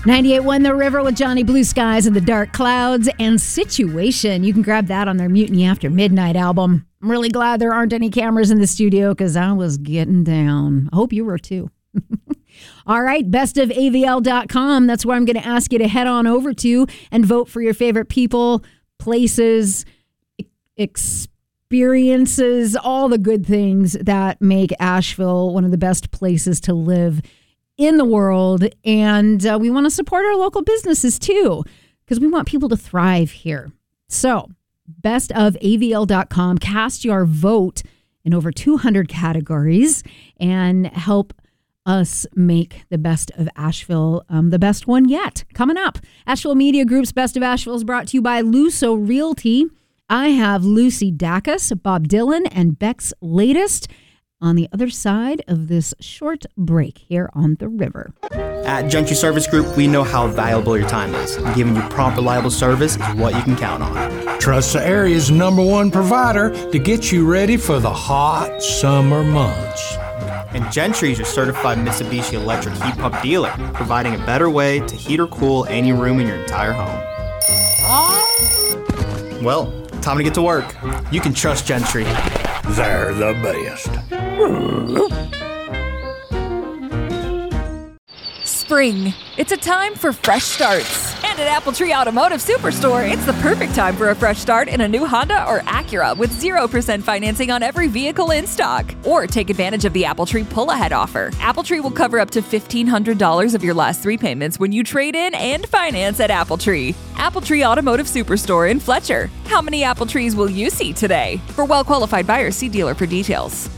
98.1 The River with Johnny Blue Skies and the Dark Clouds and Situation. You can grab that on their Mutiny After Midnight album. I'm really glad there aren't any cameras in the studio because I was getting down. I hope you were too. All right, bestofavl.com. That's where I'm going to ask you to head on over to and vote for your favorite people, places, experiences, all the good things that make Asheville one of the best places to live in the world. And we want to support our local businesses too, because we want people to thrive here. So bestofavl.com, cast your vote in over 200 categories and help us make the best of Asheville the best one yet. Coming up, Asheville Media Group's Best of Asheville is brought to you by Luso Realty. I have Lucy Dacus, Bob Dylan, and Beck's Latest on the other side of this short break here on The River. At Gentry Service Group, we know how valuable your time is. Giving you prompt, reliable service is what you can count on. Trust the area's #1 provider to get you ready for the hot summer months. And Gentry is your certified Mitsubishi electric heat pump dealer, providing a better way to heat or cool any room in your entire home. Well, time to get to work. You can trust Gentry. They're the best. Spring. It's a time for fresh starts. And at Apple Tree Automotive Superstore, it's the perfect time for a fresh start in a new Honda or Acura with 0% financing on every vehicle in stock. Or take advantage of the Apple Tree pull-ahead offer. Apple Tree will cover up to $1,500 of your last 3 payments when you trade in and finance at Apple Tree. Apple Tree Automotive Superstore in Fletcher. How many Apple Trees will you see today? For well-qualified buyers, see dealer for details.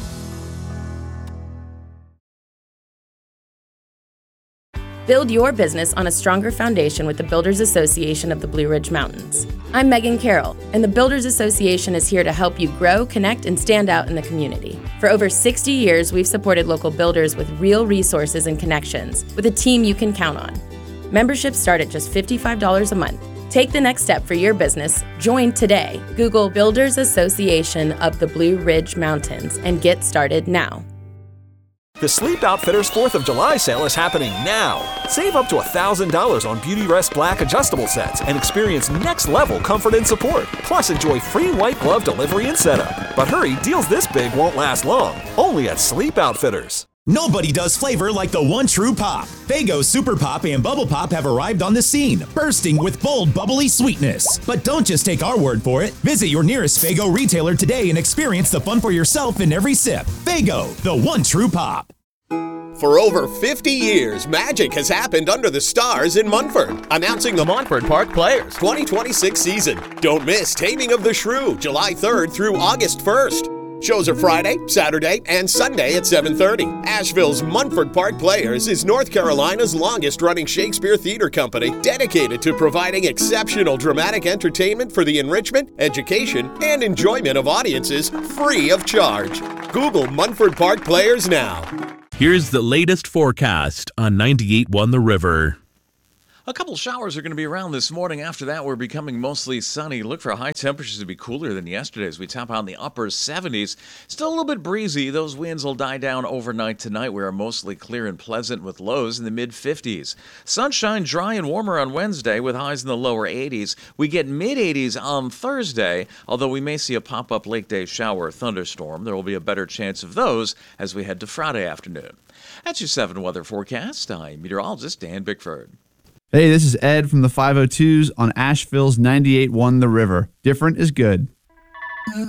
Build your business on a stronger foundation with the Builders Association of the Blue Ridge Mountains. I'm Megan Carroll, and the Builders Association is here to help you grow, connect, and stand out in the community. For over 60 years, we've supported local builders with real resources and connections, with a team you can count on. Memberships start at just $55 a month. Take the next step for your business. Join today. Google Builders Association of the Blue Ridge Mountains and get started now. The Sleep Outfitters 4th of July sale is happening now. Save up to $1,000 on Beautyrest Black adjustable sets and experience next-level comfort and support. Plus, enjoy free white glove delivery and setup. But hurry, deals this big won't last long. Only at Sleep Outfitters. Nobody does flavor like the one true pop. Faygo Super Pop and Bubble Pop have arrived on the scene, bursting with bold, bubbly sweetness. But don't just take our word for it. Visit your nearest Faygo retailer today and experience the fun for yourself in every sip. Faygo, the one true pop. For over 50 years, magic has happened under the stars in Munford. Announcing the Montford Park Players 2026 season. Don't miss Taming of the Shrew, July 3rd through August 1st. Shows are Friday, Saturday, and Sunday at 7:30. Asheville's Munford Park Players is North Carolina's longest-running Shakespeare theater company dedicated to providing exceptional dramatic entertainment for the enrichment, education, and enjoyment of audiences free of charge. Google Munford Park Players now. Here's the latest forecast on 98.1 The River. A couple showers are going to be around this morning. After that, we're becoming mostly sunny. Look for high temperatures to be cooler than yesterday as we top out in the upper 70s. Still a little bit breezy. Those winds will die down overnight tonight. We are mostly clear and pleasant with lows in the mid-50s. Sunshine, dry and warmer on Wednesday with highs in the lower 80s. We get mid-80s on Thursday, although we may see a pop-up late-day shower or thunderstorm. There will be a better chance of those as we head to Friday afternoon. That's your 7 weather forecast. I'm meteorologist Dan Bickford. Hey, this is Ed from the 502s on Asheville's 98.1 The River. Different is good.